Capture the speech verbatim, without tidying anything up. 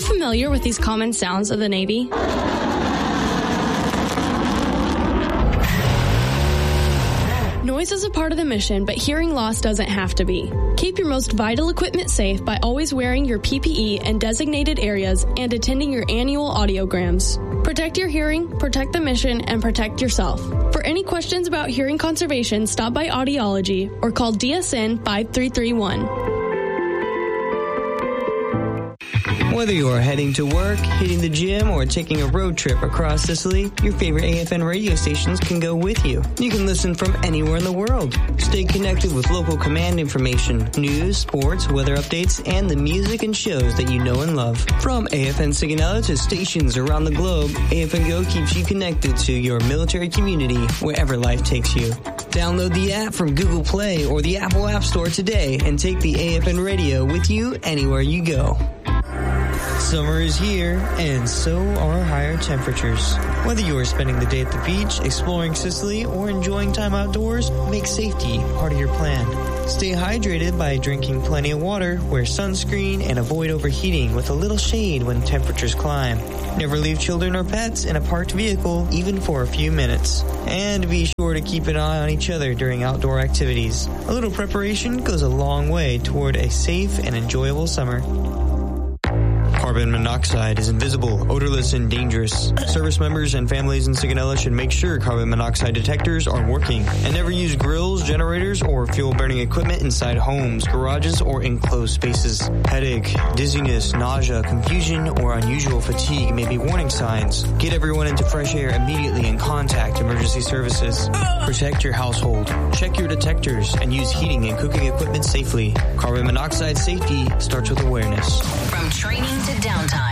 familiar with these common sounds of the Navy? Noise is a part of the mission, but hearing loss doesn't have to be. Keep your most vital equipment safe by always wearing your P P E in designated areas and attending your annual audiograms. Protect your hearing, protect the mission, and protect yourself. For any questions about hearing conservation, stop by Audiology or call D S N five three three one. Whether you're heading to work, hitting the gym, or taking a road trip across Sicily, your favorite A F N radio stations can go with you. You can listen from anywhere in the world. Stay connected with local command information, news, sports, weather updates, and the music and shows that you know and love. From A F N Sigonella to stations around the globe, A F N Go keeps you connected to your military community wherever life takes you. Download the app from Google Play or the Apple App Store today and take the A F N radio with you anywhere you go. Summer is here, and so are higher temperatures. Whether you are spending the day at the beach, exploring Sicily, or enjoying time outdoors, make safety part of your plan. Stay hydrated by drinking plenty of water, wear sunscreen, and avoid overheating with a little shade when temperatures climb. Never leave children or pets in a parked vehicle, even for a few minutes. And be sure to keep an eye on each other during outdoor activities. A little preparation goes a long way toward a safe and enjoyable summer. Carbon monoxide is invisible, odorless, and dangerous. Service members and families in Sigonella should make sure carbon monoxide detectors are working and never use grills, generators, or fuel-burning equipment inside homes, garages, or enclosed spaces. Headache, dizziness, nausea, confusion, or unusual fatigue may be warning signs. Get everyone into fresh air immediately and contact emergency services. Protect your household. Check your detectors and use heating and cooking equipment safely. Carbon monoxide safety starts with awareness. From training